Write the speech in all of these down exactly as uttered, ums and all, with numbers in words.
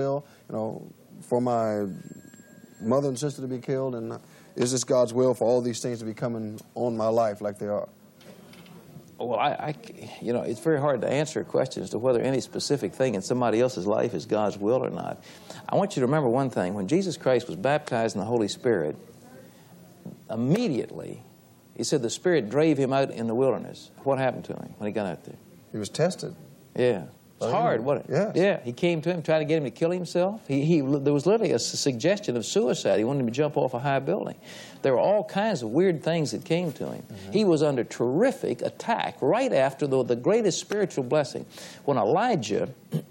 will, you know, for my mother and sister to be killed? And is this God's will for all these things to be coming on my life like they are? Well, I, I, you know, it's very hard to answer a question as to whether any specific thing in somebody else's life is God's will or not. I want you to remember one thing. When Jesus Christ was baptized in the Holy Spirit, immediately, he said the Spirit drave him out in the wilderness. What happened to him when he got out there? He was tested. Yeah. It's hard, wasn't it? Yes. Yeah. He came to him, tried to get him to kill himself. He, he, there was literally a suggestion of suicide. He wanted him to jump off a high building. There were all kinds of weird things that came to him. Mm-hmm. He was under terrific attack right after the, the greatest spiritual blessing. When Elijah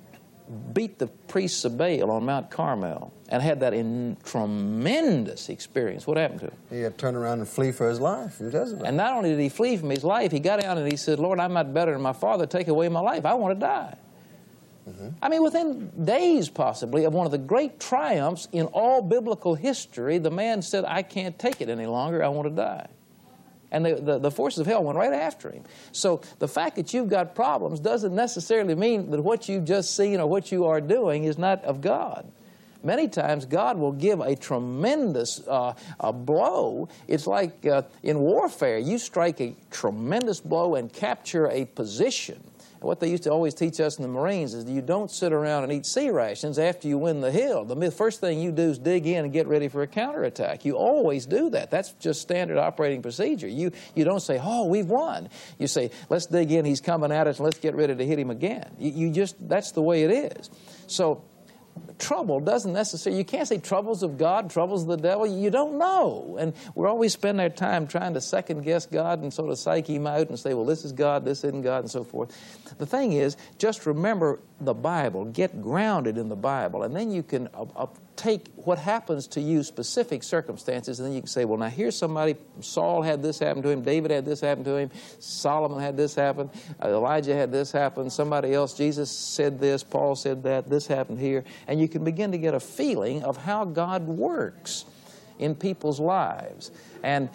beat the priests of Baal on Mount Carmel and had that in tremendous experience, what happened to him? He had to turn around and flee for his life from Jezebel. And not only did he flee from his life, he got down and he said, Lord, I'm not better than my father. Take away my life. I want to die. Mm-hmm. I mean, within days, possibly, of one of the great triumphs in all biblical history, the man said, I can't take it any longer. I want to die. And the, the, the forces of hell went right after him. So the fact that you've got problems doesn't necessarily mean that what you've just seen or what you are doing is not of God. Many times God will give a tremendous uh, a blow. It's like uh, in warfare, you strike a tremendous blow and capture a position. What they used to always teach us in the Marines is that you don't sit around and eat C rations after you win the hill. The first thing you do is dig in and get ready for a counterattack. You always do that. That's just standard operating procedure. You, you don't say, oh, we've won. You say, let's dig in, he's coming at us, and let's get ready to hit him again. You, you just, that's the way it is. So trouble doesn't necessarily, you can't say troubles of God, troubles of the devil. You don't know. And we're always spending our time trying to second guess God and sort of psych him out and say, well, this is God, this isn't God, and so forth. The thing is, just remember the Bible. Get grounded in the Bible. And then you can uh, uh, take what happens to you, specific circumstances, and then you can say, well, now here's somebody, Saul had this happen to him, David had this happen to him, Solomon had this happen, uh, Elijah had this happen, somebody else, Jesus said this, Paul said that, this happened here. And you can begin to get a feeling of how God works in people's lives. And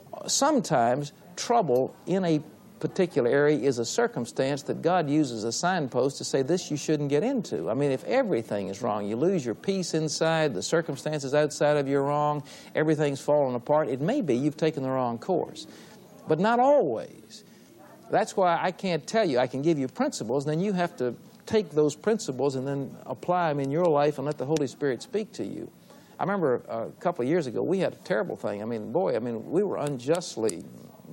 sometimes trouble in a particular area is a circumstance that God uses as a signpost to say, this you shouldn't get into. I mean, if everything is wrong, you lose your peace inside, the circumstances outside of you are wrong, everything's falling apart, it may be you've taken the wrong course. But not always. That's why I can't tell you. I can give you principles, and then you have to take those principles and then apply them in your life and let the Holy Spirit speak to you. I remember a couple of years ago, we had a terrible thing. I mean, boy, I mean, we were unjustly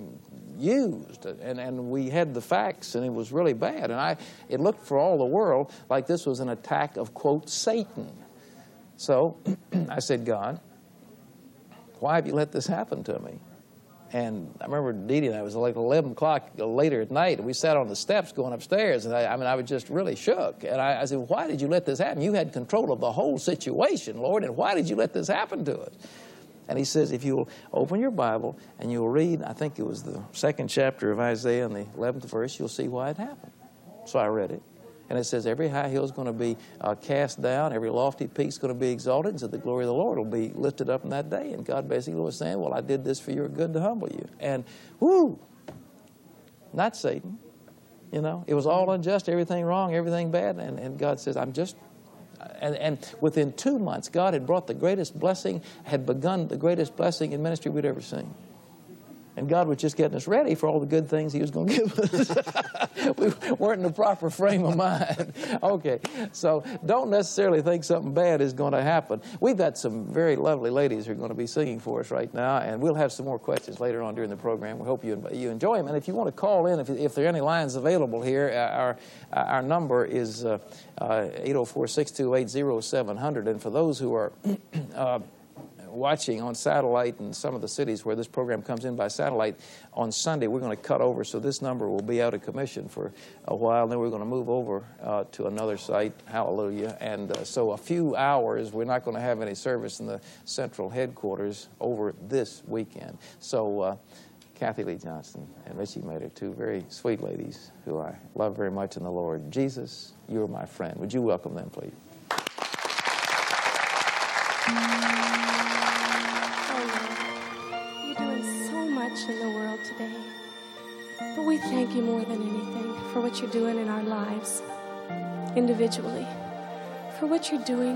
used, and, and we had the facts, and it was really bad. And I, it looked for all the world like this was an attack of, quote, Satan. So I said, God, why have you let this happen to me? And I remember Dee Dee and I, it was like eleven o'clock later at night, and we sat on the steps going upstairs, and I, I mean, I was just really shook. And I, I said, why did you let this happen? You had control of the whole situation, Lord, and why did you let this happen to us? And he says, if you'll open your Bible and you'll read, I think it was the second chapter of Isaiah and the eleventh verse, you'll see why it happened. So I read it. And it says, every high hill is going to be uh, cast down, every lofty peak is going to be exalted, and so the glory of the Lord will be lifted up in that day. And God basically was saying, well, I did this for your good to humble you. And, whoo, not Satan. You know, it was all unjust, everything wrong, everything bad. And, and God says, I'm just... And, and within two months, God had brought the greatest blessing, had begun the greatest blessing in ministry we'd ever seen. And God was just getting us ready for all the good things he was going to give us. We weren't in the proper frame of mind. Okay, so don't necessarily think something bad is going to happen. We've got some very lovely ladies who are going to be singing for us right now, and we'll have some more questions later on during the program. We hope you, you enjoy them. And if you want to call in, if, if there are any lines available here, our, our number is uh, uh, eight oh four, six two eight, oh seven hundred. And for those who are... uh, watching on satellite in some of the cities where this program comes in by satellite, on Sunday we're going to cut over, so this number will be out of commission for a while. Then we're going to move over uh, to another site, hallelujah. And uh, so a few hours, we're not going to have any service in the central headquarters over this weekend. So uh, Kathy Lee Johnson and Richie Mater, two very sweet ladies who I love very much in the Lord. Jesus, you're my friend. Would you welcome them, please? In the world today, but we thank you more than anything for what you're doing in our lives individually, for what you're doing